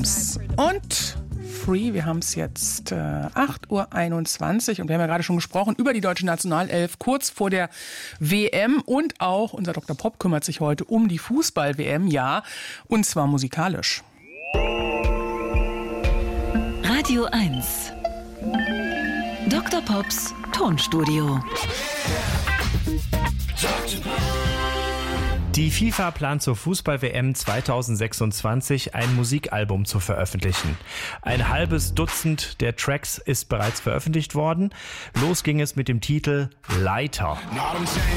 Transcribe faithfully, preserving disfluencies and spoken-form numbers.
Drums und Free. Wir haben es jetzt äh, acht Uhr einundzwanzig und wir haben ja gerade schon gesprochen über die deutsche Nationalelf kurz vor der W M und auch unser Doktor Pop kümmert sich heute um die Fußball-W M, ja, und zwar musikalisch. Radio eins. Doktor Pops Tonstudio. Die FIFA plant zur Fußball-W M zweitausendsechsundzwanzig ein Musikalbum zu veröffentlichen. Ein halbes Dutzend der Tracks ist bereits veröffentlicht worden. Los ging es mit dem Titel Lighter.